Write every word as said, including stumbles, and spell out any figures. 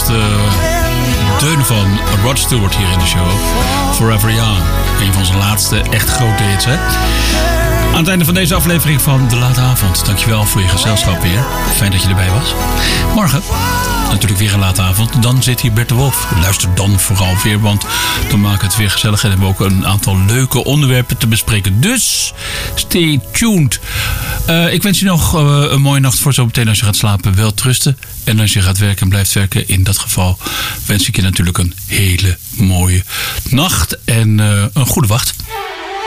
laatste deunen van Rod Stewart hier in de show. Forever Young. Een van zijn laatste echt grote hits, hè? Aan het einde van deze aflevering van De Late Avond. Dankjewel voor je gezelschap weer. Fijn dat je erbij was. Morgen natuurlijk weer een late avond. Dan zit hier Bert de Wolf. Luister dan vooral weer, want dan maken we het weer gezellig. En hebben we ook een aantal leuke onderwerpen te bespreken. Dus stay tuned. Uh, ik wens je nog uh, een mooie nacht voor zo meteen als je gaat slapen. Wel trusten. En als je gaat werken en blijft werken, in dat geval wens ik je natuurlijk een hele mooie nacht. En uh, een goede wacht.